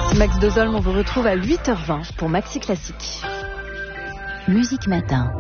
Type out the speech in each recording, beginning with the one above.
Merci Max Dozolm, on vous retrouve à 8h20 pour Maxi Classique. Musique Matin.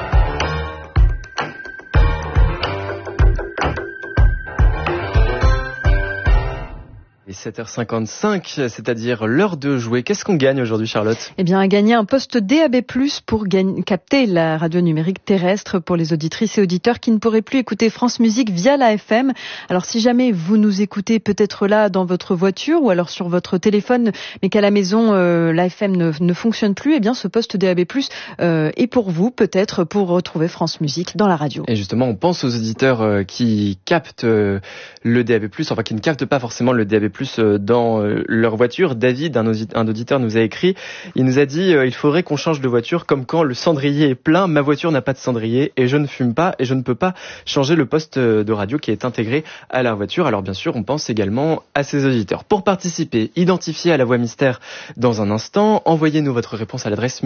Et 7h55, c'est-à-dire l'heure de jouer. Qu'est-ce qu'on gagne aujourd'hui, Charlotte ? Eh bien, à gagner un poste DAB+, pour capter la radio numérique terrestre pour les auditrices et auditeurs qui ne pourraient plus écouter France Musique via la FM. Alors, si jamais vous nous écoutez peut-être là dans votre voiture ou alors sur votre téléphone, mais qu'à la maison, la FM ne fonctionne plus, eh bien, ce poste DAB+, est pour vous, peut-être, pour retrouver France Musique dans la radio. Et justement, on pense aux auditeurs qui captent le DAB+, enfin, qui ne captent pas forcément le DAB+, dans leur voiture. David, un auditeur, nous a écrit, il nous a dit il faudrait qu'on change de voiture comme quand le cendrier est plein, ma voiture n'a pas de cendrier et je ne fume pas et je ne peux pas changer le poste de radio qui est intégré à la voiture. Alors bien sûr, on pense également à ces auditeurs. Pour participer, identifiez à la voix mystère dans un instant, envoyez-nous votre réponse à l'adresse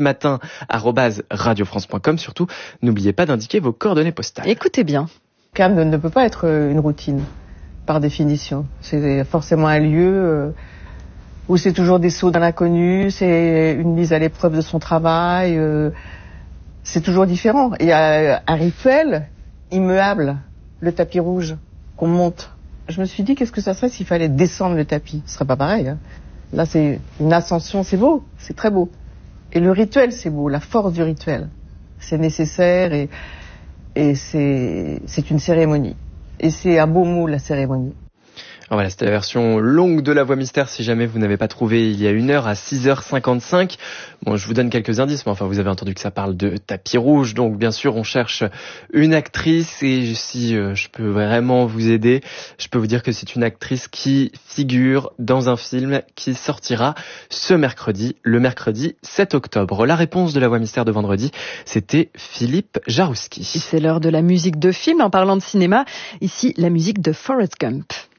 musiquematin@radiofrance.com. Surtout, n'oubliez pas d'indiquer vos coordonnées postales. Écoutez bien. CAM ne peut pas être une routine. Par définition. C'est forcément un lieu où c'est toujours des sauts dans l'inconnu, c'est une mise à l'épreuve de son travail, c'est toujours différent. Il y a un rituel immuable, le tapis rouge qu'on monte. Je me suis dit, qu'est-ce que ça serait s'il fallait descendre le tapis ? Ce serait pas pareil. Hein. Là, c'est une ascension, c'est beau, c'est très beau. Et le rituel, c'est beau, la force du rituel. C'est nécessaire et c'est une cérémonie. Et c'est un beau mot, la cérémonie. Alors voilà, c'était la version longue de la voix mystère. Si jamais vous n'avez pas trouvé il y a une heure à 6h55. Bon, je vous donne quelques indices, mais enfin, vous avez entendu que ça parle de tapis rouge. Donc, bien sûr, on cherche une actrice. Et si je peux vraiment vous aider, je peux vous dire que c'est une actrice qui figure dans un film qui sortira ce mercredi, le mercredi 7 octobre. La réponse de la voix mystère de vendredi, c'était Philippe Jarouski. C'est l'heure de la musique de film. En parlant de cinéma, ici, la musique de Forrest Gump.